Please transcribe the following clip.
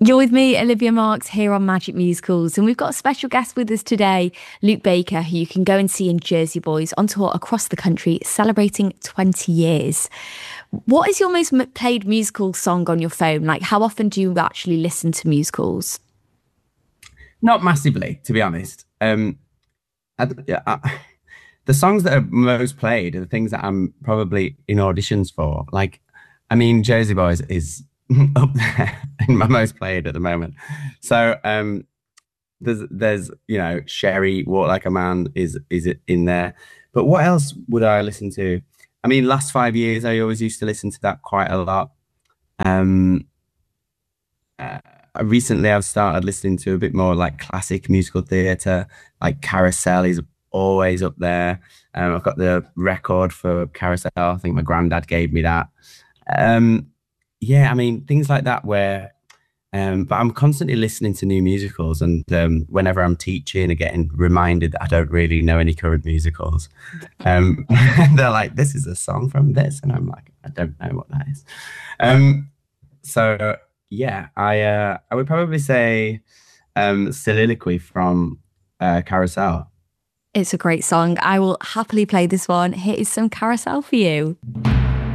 You're with me, Olivia Marks, here on Magic Musicals, and we've got a special guest with us today, Luke Baker, who you can go and see in Jersey Boys on tour across the country, celebrating 20 years. What is your most played musical song on your phone? Like, how often do you actually listen to musicals? Not massively, to be honest. Yeah, the songs that are most played are the things that I'm probably in auditions for. Like, I mean, Jersey Boys is up there in my most played at the moment. So, there's Sherry, Walk Like a Man is it in there. But what else would I listen to? I mean, last 5 years, I always used to listen to that quite a lot. Um, uh, Recently I've started listening to a bit more like classic musical theatre, like Carousel is always up there. I've got the record for Carousel. I think my granddad gave me that. Um, yeah, I mean things like that where but I'm constantly listening to new musicals and whenever I'm teaching and getting reminded that I don't really know any current musicals, um, they're like, this is a song from this, and I'm like, I don't know what that is. Um, so yeah, I would probably say Soliloquy from Carousel. It's a great song. I will happily play this one. Here is some Carousel for you.